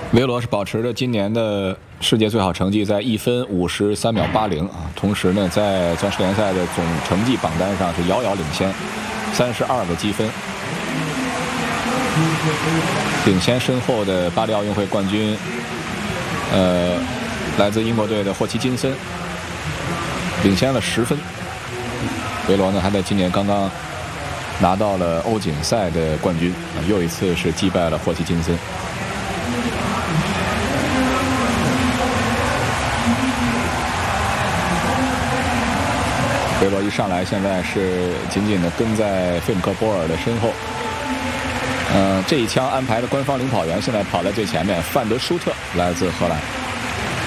维罗是保持着今年的世界最好成绩，在1分53秒80啊。同时呢，在钻石联赛的总成绩榜单上是遥遥领先，32个积分，领先身后的巴黎奥运会冠军，来自英国队的霍奇金森，领先了10分。维罗呢，还在今年刚刚拿到了欧锦赛的冠军，又一次是击败了霍奇金森。维罗一上来，现在是紧紧地跟在费姆克波尔的身后。这一枪安排的官方领跑员现在跑在最前面，范德舒特来自荷兰。